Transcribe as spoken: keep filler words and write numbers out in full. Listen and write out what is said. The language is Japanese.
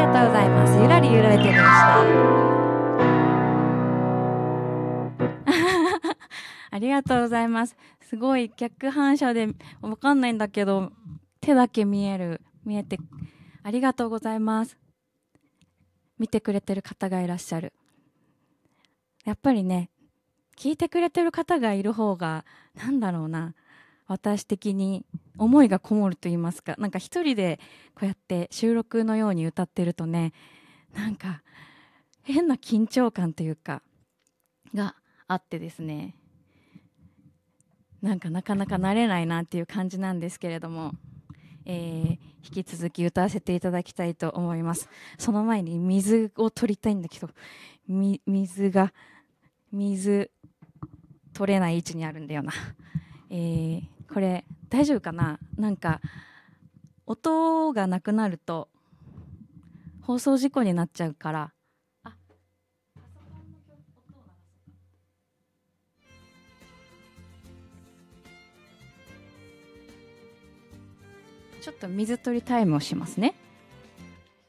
とうございます。ゆらりゆらりとでした。ありがとうございます。すごい逆反射でわかんないんだけど、手だけ見える。見えて、ありがとうございます。見てくれてる方がいらっしゃる。やっぱりね、聞いてくれてる方がいる方が、なんだろうな、私的に思いがこもると言いますか、なんか一人でこうやって収録のように歌ってるとね、なんか変な緊張感というかがあってですね、なんかなかなか慣れないなっていう感じなんですけれども、えー、引き続き歌わせていただきたいと思います。その前に水を取りたいんだけど、み水が水取れない位置にあるんだよな。えー、これ大丈夫かな。なんか音がなくなると放送事故になっちゃうから、あ、ちょっと水取りタイムをしますね。